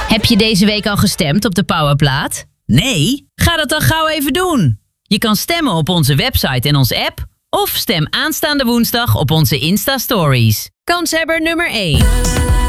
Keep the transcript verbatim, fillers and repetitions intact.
Heb je deze week al gestemd op de Powerplaat? Nee? Ga dat dan gauw even doen. Je kan stemmen op onze website en onze app. Of stem aanstaande woensdag op onze Insta-stories. Kanshebber nummer één.